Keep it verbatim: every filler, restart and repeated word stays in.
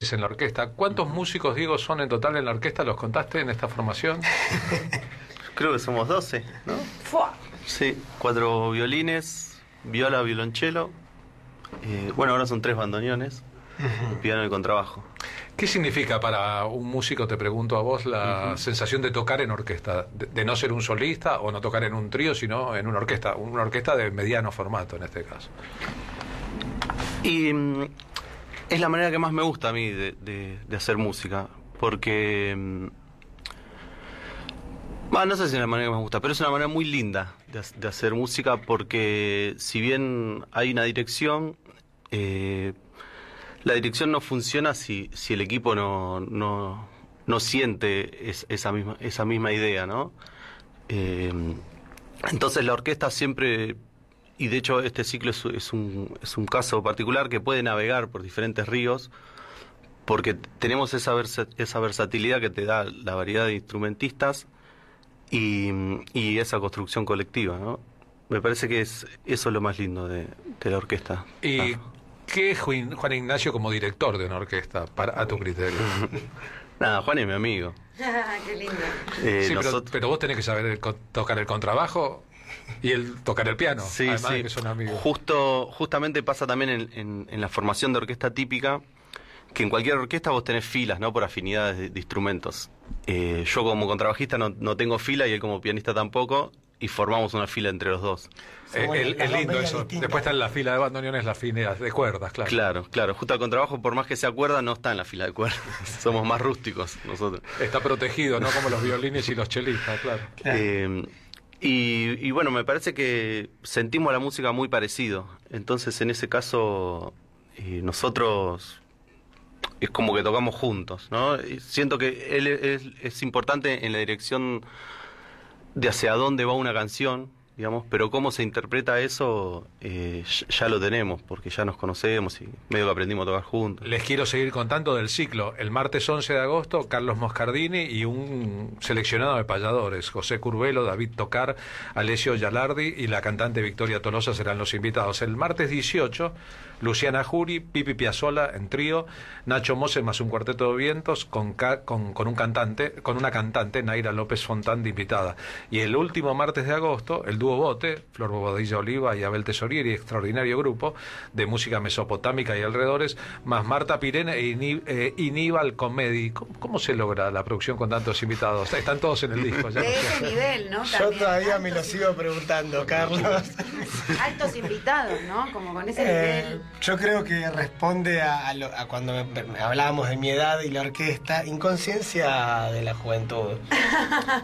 en la orquesta. ¿Cuántos músicos, Diego, son en total en la orquesta? ¿Los contaste en esta formación? Creo que somos doce, ¿no? ¡Fua! Sí, cuatro violines, viola, violonchelo. Eh, bueno, ahora son tres bandoneones, uh-huh. piano y contrabajo. ¿Qué significa para un músico, te pregunto a vos, la uh-huh. sensación de tocar en orquesta? De, de no ser un solista o no tocar en un trío, sino en una orquesta, una orquesta de mediano formato en este caso. Y mm, es la manera que más me gusta a mí de, de, de hacer música, porque... Mm, bueno, no sé si es la manera que me gusta, pero es una manera muy linda de, de hacer música, porque si bien hay una dirección... Eh, la dirección no funciona si, si el equipo no, no, no siente es, esa, misma, esa misma idea, ¿no? Eh, entonces la orquesta siempre, y de hecho este ciclo es, es, un, es un caso particular que puede navegar por diferentes ríos, porque tenemos esa, versa, esa versatilidad que te da la variedad de instrumentistas y, y esa construcción colectiva, ¿no? Me parece que es eso es lo más lindo de, de la orquesta. Y ah. ¿qué es Juan Ignacio como director de una orquesta, para, a tu criterio? Nada, Juan es mi amigo. Qué lindo. Eh, sí, nosotros... pero, pero vos tenés que saber el, tocar el contrabajo y el tocar el piano, sí, además sí. de que son amigos. Justo, justamente pasa también en, en, en la formación de orquesta típica, que en cualquier orquesta vos tenés filas, ¿no? Por afinidades de, de instrumentos. Eh, yo como contrabajista no, no tengo fila y él como pianista tampoco, y formamos una fila entre los dos. Eh, es es lindo eso. Distinta. Después está en la fila de bandoneones las filas de cuerdas, claro. Claro, claro. Justo al contrabajo, por más que sea cuerda, no está en la fila de cuerdas. Somos más rústicos nosotros. Está protegido, ¿no? Como los violines y los chelistas, claro. claro. Eh, y, y bueno, me parece que sentimos la música muy parecido. Entonces, en ese caso, eh, nosotros... es como que tocamos juntos, ¿no? Y siento que él es, es importante en la dirección de hacia dónde va una canción, digamos, pero cómo se interpreta eso eh, ya lo tenemos, porque ya nos conocemos y medio que aprendimos a tocar juntos. Les quiero seguir contando del ciclo. El martes once de agosto, Carlos Moscardini y un seleccionado de payadores, José Curvelo, David Tocar, Alessio Gialardi y la cantante Victoria Tolosa serán los invitados. El martes dieciocho, Luciana Jury, Pipi Piazzolla en trío, Nacho Mose más un cuarteto de vientos con, con, con un cantante, con una cantante, Naira López Fontán, de invitada. Y el último martes de agosto, el dúo Bote, Flor Bobadilla Oliva y Abel Tesorieri, extraordinario grupo de música mesopotámica y alrededores, más Marta Pirene e Iní, eh, Iníbal Comedy. ¿Cómo, ¿Cómo se logra la producción con tantos invitados? Están todos en el disco. Ya de no ese sé. nivel, ¿no? Yo También, todavía altos, me lo sigo preguntando, Carlos. Altos invitados, ¿no? Como con ese Eh, nivel. yo creo que responde a, a, lo, a cuando me, me hablábamos de mi edad y la orquesta, inconsciencia de la juventud.